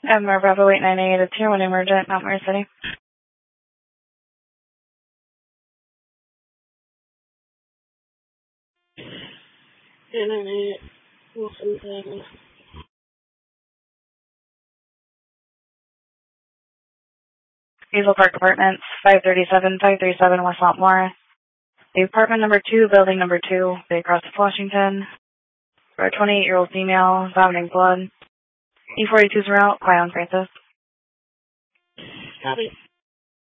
MR Bravo 898, it's here, 1 emergent, Mount Mary City. Hazel Park Apartments, 537 West Montmore. The apartment number 2, building number 2, Bay Cross, Washington. For a 28-year-old female, vomiting blood. E42's route, Clyon Francis. Copy.